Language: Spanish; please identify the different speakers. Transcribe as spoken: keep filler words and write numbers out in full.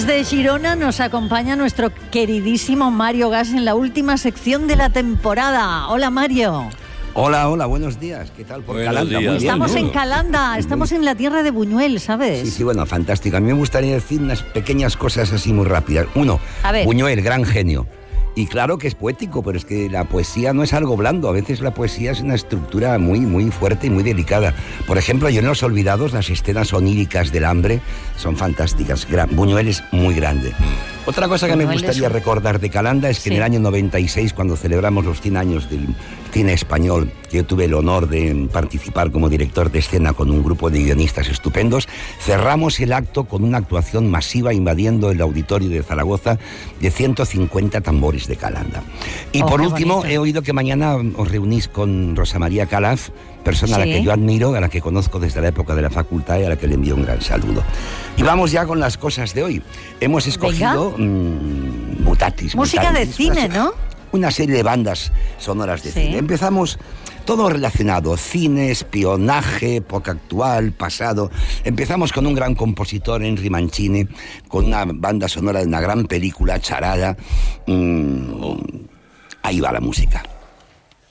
Speaker 1: Desde Girona nos acompaña nuestro queridísimo Mario Gas en la última sección de la temporada. Hola, Mario.
Speaker 2: Hola, hola, buenos días. ¿Qué tal por
Speaker 3: Buenos
Speaker 2: Calanda?
Speaker 3: días.
Speaker 2: Muy bien,
Speaker 1: Estamos
Speaker 2: ¿no?
Speaker 1: en Calanda, estamos en la tierra de Buñuel, ¿sabes?
Speaker 2: Sí, sí, bueno, fantástico. A mí me gustaría decir unas pequeñas cosas así muy rápidas. Uno,
Speaker 1: A ver.
Speaker 2: Buñuel, gran genio. Y claro que es poético, pero es que la poesía no es algo blando. A veces la poesía es una estructura muy, muy fuerte y muy delicada. Por ejemplo, yo en Los Olvidados, las escenas oníricas del hambre son fantásticas. Gran, Buñuel es muy grande. Otra cosa que
Speaker 1: Buñuel
Speaker 2: me gustaría
Speaker 1: es un...
Speaker 2: recordar de Calanda es que
Speaker 1: Sí.
Speaker 2: en el año noventa y seis, cuando celebramos los cien años del cine español, que yo tuve el honor de participar como director de escena con un grupo de guionistas estupendos, cerramos el acto con una actuación masiva invadiendo el auditorio de Zaragoza de ciento cincuenta tambores de Calanda. Y
Speaker 1: Oh,
Speaker 2: por
Speaker 1: qué
Speaker 2: último,
Speaker 1: bonito.
Speaker 2: he oído que mañana os reunís con Rosa María Calaf, persona a la
Speaker 1: Sí.
Speaker 2: que yo admiro, a la que conozco desde la época de la facultad y a la que le envío un gran saludo. Y vamos ya con las cosas de hoy. Hemos escogido mmm, Mutatis.
Speaker 1: Música
Speaker 2: Mutandis,
Speaker 1: de cine,
Speaker 2: una-
Speaker 1: ¿no?
Speaker 2: Una serie de bandas sonoras de
Speaker 1: Sí.
Speaker 2: cine. Empezamos todo relacionado, cine, espionaje, época actual, pasado. Empezamos con un gran compositor, Henry Mancini, con una banda sonora de una gran película, Charada. Mm, ahí va la música.